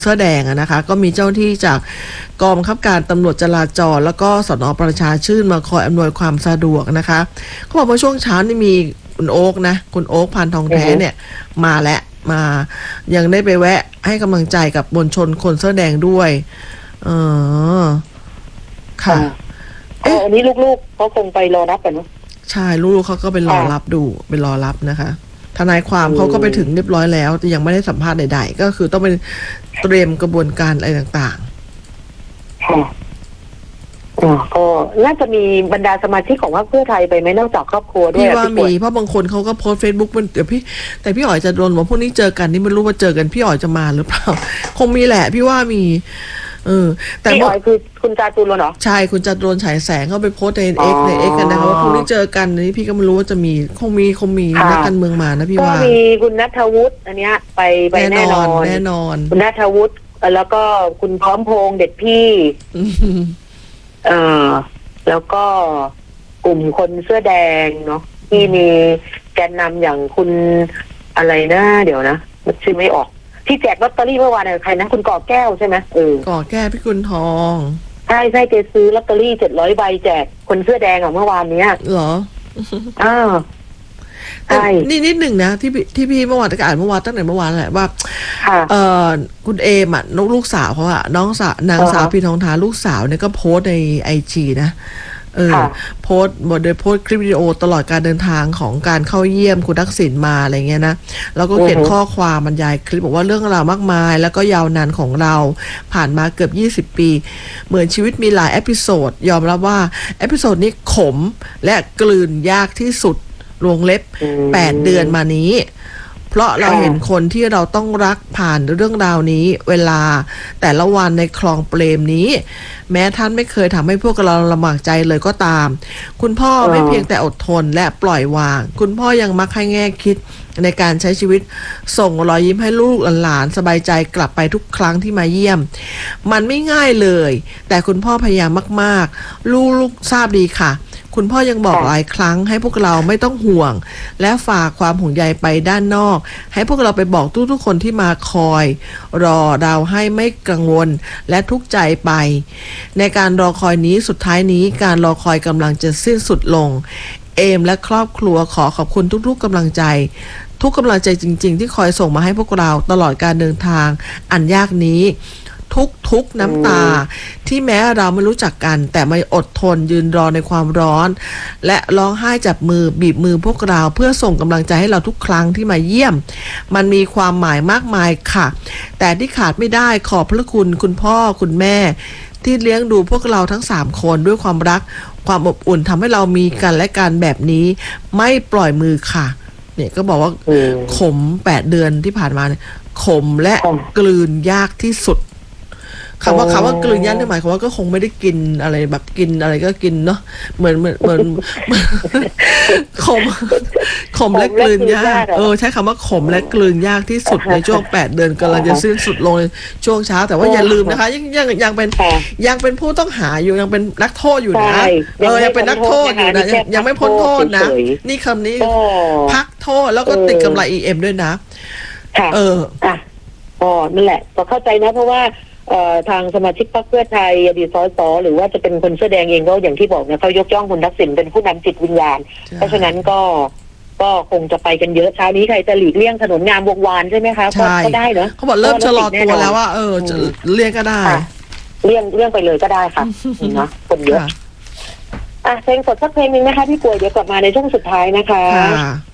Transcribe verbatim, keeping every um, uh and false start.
เสื้อแดงนะคะก็มีเจ้าที่จากกองบังคับการตำรวจจราจรแล้วก็สน.ประชาชื่นมาคอยอำนวยความสะดวกนะคะเขาบอกว่าช่วงเช้านี่มีคุณโอ๊กนะคุณโอ๊กพันทองแท้เนี่ยมาและมายังได้ไปแวะให้กำลังใจกับมวลชนคนเสื้อแดงด้วยเออค่ะเอออันนี้ลูกๆเขาคงไปรอรับกันเนาะใช่ลูกๆเขาก็ไปรอรับดูไปรอรับนะคะทนายความเขาก็ไปถึงเรียบร้อยแล้วแต่ยังไม่ได้สัมภาษณ์ใดๆก็คือต้องเป็นเตรียมกระบวนการอะไรต่างๆค่ะอ๋อก็น่าจะมีบรรดาสมาชิกของพรรคเพื่อไทยไปไหมนอกจากครอบครัวด้วยพี่ว่ามีเพราะบางคนเขาก็โพสเฟซบุ๊กมันเดี๋ยวพี่แต่พี่อ๋อยจะโดนว่าพวกนี้เจอกันนี่ไม่รู้ว่าเจอกันพี่อ๋อยจะมาหรือเปล่าคงมีแหละพี่ว่ามีเออแต่พี่อ๋อยคือคุณจาตุรนเหรอใช่คุณจาตุรนฉายแสงเขาไปโพสในเอ็กในเอ็กกันนะคะว่าพวกนี้เจอกันนี่พี่ก็ไม่รู้ว่าจะมีคงมีคงมีนักการเมืองมานะพี่ว่าก็มีคุณณัฐวุฒิอันเนี้ยไปไปแน่นอนแน่นอนคุณณัฐวุฒิแล้วก็คุณพร้อมพงษ์เด็ดพี่เออแล้วก็กลุ่มคนเสื้อแดงเนาะที่มีแกนนำอย่างคุณอะไรนะเดี๋ยวนะมันชื่อไม่ออกที่แจกลอตเตอรี่เมื่อวานใครนะคุณก่อแก้วใช่ไหมเออก่อแก้วพี่กุลทองใช่ใช่แกซื้อลอตเตอรี่เจ็ดร้อยใบแจกคนเสื้อแดงอ่ะเมื่อวานเนี้ยเหรออ้าวใช่นี่นิดหนึ่งนะที่ที่พี่เมื่อวานตะการเมื่อวานตั้งแต่เมื่อวานแหละว่าเออคุณเอมอ่ะน้องลูกสาวเขาอะน้องสาวนางสาวพี่ทองทาลูกสาวเนี่ยก็โพสในไอจีนะเออโพสต์บทโดยโพสต์คลิปวิดีโอตลอดการเดินทางของการเข้าเยี่ยมคุณทักษิณมาอะไรเงี้ยนะแล้วก็เขียนข้อความบรรยายคลิปบอกว่าเรื่องราวมากมายแล้วก็ยาวนานของเราผ่านมาเกือบยี่สิบปีเหมือนชีวิตมีหลายเอพิโซดยอมรับว่าเอพิโซดนี้ขมและกลืนยากที่สุดวงเล็บแปดเดือนมานี้เพราะเราเห็นคนที่เราต้องรักผ่านเรื่องราวนี้เวลาแต่ละวันในคลองเปรมนี้แม้ท่านไม่เคยทำให้พวกเราลำบากใจเลยก็ตามคุณพ่อไม่เพียงแต่อดทนและปล่อยวางคุณพ่อยังมักให้แง่คิดในการใช้ชีวิตส่งรอยยิ้มให้ลูกหลานสบายใจกลับไปทุกครั้งที่มาเยี่ยมมันไม่ง่ายเลยแต่คุณพ่อพยายามมากๆลูกลูกทราบดีค่ะคุณพ่อยังบอกหลายครั้งให้พวกเราไม่ต้องห่วงและฝากความห่วงใยไปด้านนอกให้พวกเราไปบอกทุกๆคนที่มาคอยรอเราให้ไม่กังวลและทุกข์ใจไปในการรอคอยนี้สุดท้ายนี้การรอคอยกำลังจะสิ้นสุดลงเอมและครอบครัวขอขอบคุณทุกๆกำลังใจทุกกำลังใจจริงๆที่คอยส่งมาให้พวกเราตลอดการเดินทางอันยากนี้ทุกทุกน้ำตาที่แม้เราไม่รู้จักกันแต่ไม่อดทนยืนรอในความร้อนและร้องไห้จับมือบีบมือพวกเราเพื่อส่งกำลังใจให้เราทุกครั้งที่มาเยี่ยมมันมีความหมายมากมายค่ะแต่ที่ขาดไม่ได้ขอบพระคุณคุณพ่อคุณแม่ที่เลี้ยงดูพวกเราทั้งสามคนด้วยความรักความอบอุ่นทำให้เรามีกันและกันแบบนี้ไม่ปล่อยมือค่ะเนี่ยก็บอกว่าขมแปดเดือนที่ผ่านมาเนี่ยขมและกลืนยากที่สุดคำว่าคำว่ากลืนยันหมายความว่าก็คงไม่ได้กินอะไรแบบกินอะไรก็กินเนาะเหมือนเหมือนเหมือนขมขมและกลืนยากเออใช้คำว่าขมและกลืนยากที่สุดในช่วงแปดเดือนกำลังจะสิ้นสุดลงในช่วงเช้าแต่ว่าอย่าลืมนะคะยังยังยังเป็นยังเป็นผู้ต้องหาอยู่ยังเป็นนักโทษอยู่นะเออยังเป็นนักโทษอยู่นะยังไม่พ้นโทษนะนี่คำนี้พักโทษแล้วก็ติดกำไร อี เอ็ม ด้วยนะเอออ่ะอ๋อนั่นแหละก็เข้าใจนะเพราะว่าทางสมาชิกพรรคเพื่อไทยอดีตสสหรือว่าจะเป็นคนเสื้อแดงเองก็อย่างที่บอกนะเขายกย่องคุณทักษิณเป็นผู้นำจิตวิญญาณเพราะฉะนั้นก็ก็คงจะไปกันเยอะเช้านี้ใครจะหลีกเลี่ยงถนนงามวงวานใช่ไหมคะก็ได้เนอะเขาบอกเริ่มชะลอตัวแล้วว่าเออจะเลี่ยงก็ได้เลี่ยงเลี่ยงไปเลยก็ได้ค่ะนะคนเยอะอ่ะเพลงสดสักเพลงนึงนะคะพี่ป่วยเดี๋ยวกลับมาในช่วงสุดท้ายนะคะ